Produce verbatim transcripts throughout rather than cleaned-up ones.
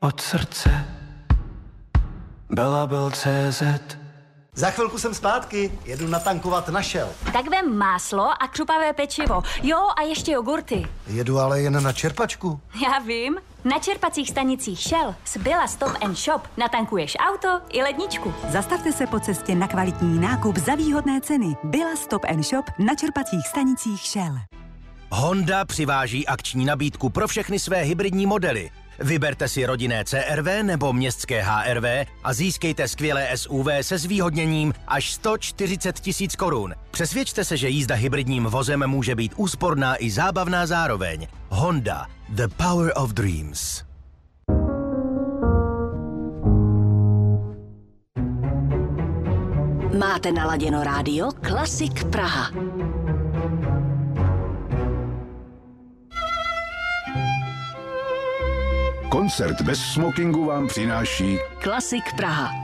od srdce. Bela Bel tečka cé zet. Za chvilku jsem zpátky, jedu natankovat na Shell. Tak vem máslo a křupavé pečivo. Jo, a ještě jogurty. Jedu ale jen na čerpačku. Já vím. Na čerpacích stanicích Shell z Billa Stop and Shop natankuješ auto i ledničku. Zastavte se po cestě na kvalitní nákup za výhodné ceny. Billa Stop and Shop na čerpacích stanicích Shell. Honda přiváží akční nabídku pro všechny své hybridní modely. Vyberte si rodinné C R V nebo městské H R V a získejte skvělé S U V se zvýhodněním až sto čtyřicet tisíc korun. Přesvědčte se, že jízda hybridním vozem může být úsporná i zábavná zároveň. Honda. The power of dreams. Máte naladěno rádio Klasik Praha. Koncert bez smokingu vám přináší Klasik Praha.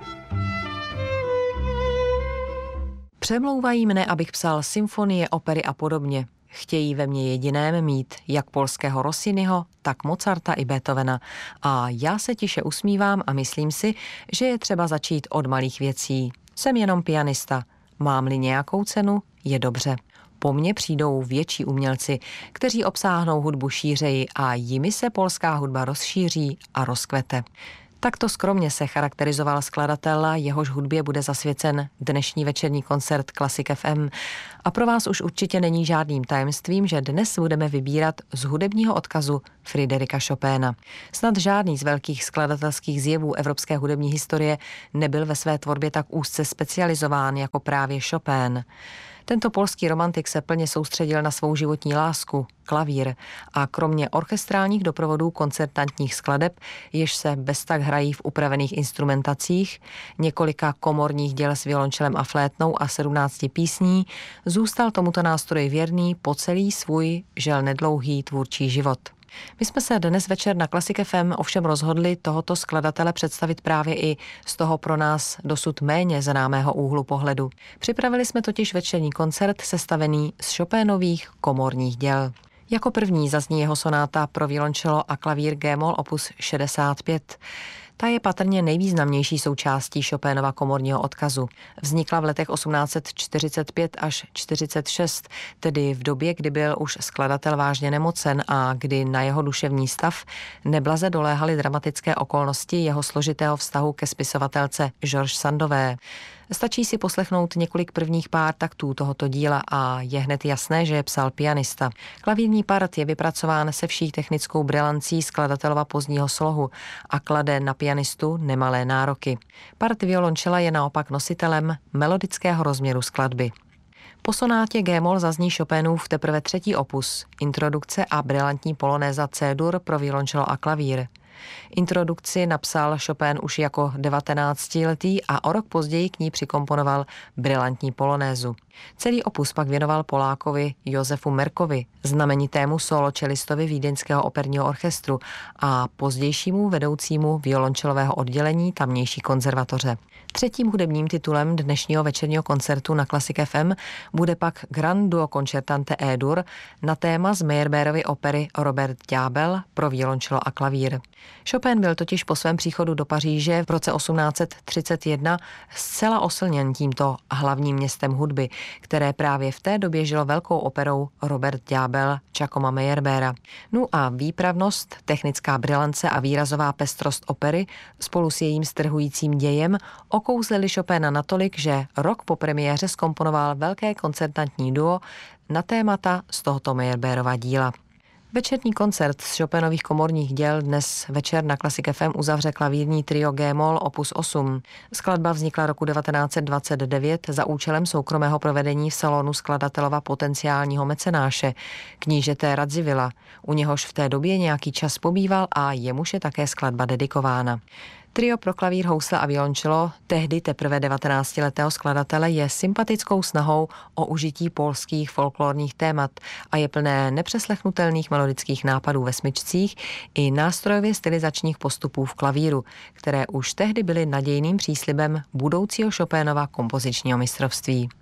Přemlouvají mne, abych psal symfonie, opery a podobně. Chtějí ve mně jediném mít jak polského Rossiniho, tak Mozarta i Beethovena. A já se tiše usmívám a myslím si, že je třeba začít od malých věcí. Jsem jenom pianista. Mám-li nějakou cenu, je dobře. Po mně přijdou větší umělci, kteří obsáhnou hudbu šířeji a jimi se polská hudba rozšíří a rozkvete. Takto skromně se charakterizoval skladatel, jehož hudbě bude zasvěcen dnešní večerní koncert Klasik F M. A pro vás už určitě není žádným tajemstvím, že dnes budeme vybírat z hudebního odkazu Fryderika Chopina. Snad žádný z velkých skladatelských zjevů evropské hudební historie nebyl ve své tvorbě tak úzce specializován jako právě Chopin. Tento polský romantik se plně soustředil na svou životní lásku, klavír, a kromě orchestrálních doprovodů koncertantních skladeb, jež se beztak hrají v upravených instrumentacích, několika komorních děl s violončelem a flétnou a sedmnácti písní, zůstal tomuto nástroji věrný po celý svůj, žel nedlouhý tvůrčí život. My jsme se dnes večer na Klasik F M ovšem rozhodli tohoto skladatele představit právě i z toho pro nás dosud méně známého úhlu pohledu. Připravili jsme totiž večerní koncert sestavený z Chopinových komorních děl. Jako první zazní jeho sonáta pro violončelo a klavír G-moll opus šedesát pět. Ta je patrně nejvýznamnější součástí Chopinova komorního odkazu. Vznikla v letech osmnáct set čtyřicet pět až čtyřicet šest, tedy v době, kdy byl už skladatel vážně nemocen a kdy na jeho duševní stav neblaze doléhaly dramatické okolnosti jeho složitého vztahu ke spisovatelce George Sandové. Stačí si poslechnout několik prvních pár taktů tohoto díla a je hned jasné, že je psal pianista. Klavírní part je vypracován se vší technickou brilancí skladatelova pozdního slohu a klade na pianistu nemalé nároky. Part violončela je naopak nositelem melodického rozměru skladby. Po sonátě G-moll zazní Chopinův teprve třetí opus, introdukce a brilantní polonéza C-dur pro violončelo a klavír. Introdukci napsal Chopin už jako devatenáctiletý a o rok později k ní přikomponoval brilantní polonézu. Celý opus pak věnoval Polákovi Josefu Merkovi, znamenitému soločelistovi Vídeňského operního orchestru a pozdějšímu vedoucímu violončelového oddělení tamnější konzervatoře. Třetím hudebním titulem dnešního večerního koncertu na Klasik F M bude pak Grand Duo Concertante E-dur na téma z Meyerbeerovy opery Robert Ďábel pro violončelo a klavír. Chopin byl totiž po svém příchodu do Paříže v roce osmnáct set třicet jedna zcela oslněn tímto hlavním městem hudby, které právě v té době žilo velkou operou Robert Ďábel Giacoma Meyerbeera. No a výpravnost, technická brilance a výrazová pestrost opery spolu s jejím strhujícím dějem okouzlili Chopina natolik, že rok po premiéře zkomponoval velké koncertantní duo na témata z tohoto Meyerbeerova díla. Večerní koncert z Chopinových komorních děl dnes večer na Klasik F M uzavře klavírní trio G-moll opus osm. Skladba vznikla roku devatenáct set dvacet devět za účelem soukromého provedení v salonu skladatelova potenciálního mecenáše, knížete Radzivilla, u něhož v té době nějaký čas pobýval a jemuž je také skladba dedikována. Trio pro klavír, housle a violončelo tehdy teprve devatenáctiletého skladatele je sympatickou snahou o užití polských folklorních témat a je plné nepřeslechnutelných melodických nápadů ve smyčcích i nástrojově stylizačních postupů v klavíru, které už tehdy byly nadějným příslibem budoucího Chopinova kompozičního mistrovství.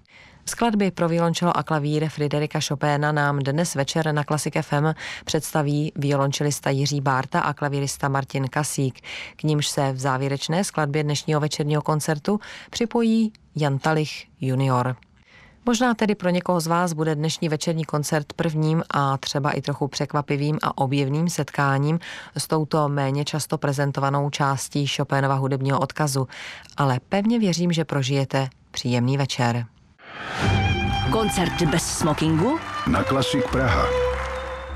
Skladby pro violončelo a klavír Friderika Chopina nám dnes večer na Classic F M představí violončelista Jiří Bárta a klavírista Martin Kasík. K nímž se v závěrečné skladbě dnešního večerního koncertu připojí Jan Talich junior. Možná tedy pro někoho z vás bude dnešní večerní koncert prvním a třeba i trochu překvapivým a objevným setkáním s touto méně často prezentovanou částí Chopinova hudebního odkazu, ale pevně věřím, že prožijete příjemný večer. Koncert bez smokingu Na Classic Praha.